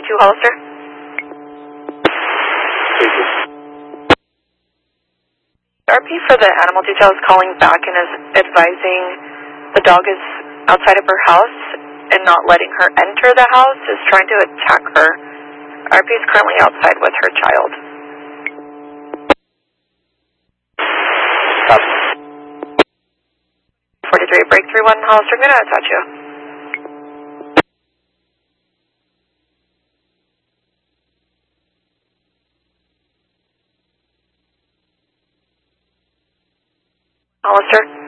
2 Hollister. RP for the animal detail is calling back and is advising the dog is outside of her house and not letting her enter the house, is trying to attack her. RP is currently outside with her child. 43, break 3-1, Hollister, I'm going to attach you. Hollister.